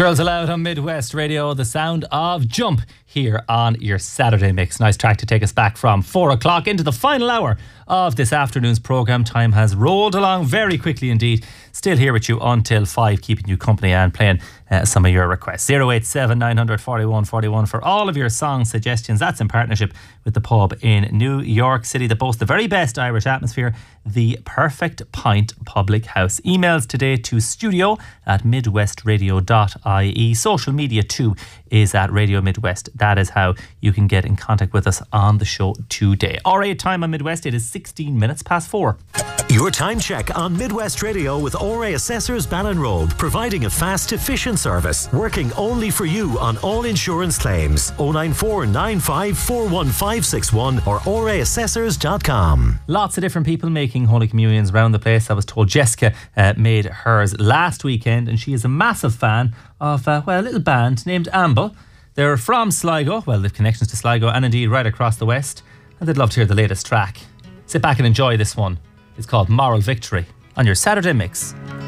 Girls Aloud on Midwest Radio, the sound of Jump here on your Saturday mix. Nice track to take us back from 4 o'clock into the final hour of this afternoon's programme. Time has rolled along very quickly indeed. Still here with you until 5, keeping you company and playing some of your requests. 087 941 41 for all of your song suggestions. That's in partnership with the pub in New York City that boasts the very best Irish atmosphere, the Perfect Pint Public House. Emails today to studio@midwestradio.ie. Social media too is at Radio Midwest. That is how you can get in contact with us on the show today. RA time on Midwest, it is 16 minutes past 4. Your time check on Midwest Radio with ORA Assessors Ballinrobe, providing a fast, efficient service, working only for you on all insurance claims. 094 95 41561 or oraassessors.com. Lots of different people making Holy Communions around the place. I was told Jessica made hers last weekend, and she is a massive fan of a little band named Amble. They're from Sligo. Well, they've connections to Sligo and indeed right across the west, and they'd love to hear the latest track. Sit back and enjoy this one. It's called Moral Victory on your Saturday Mix.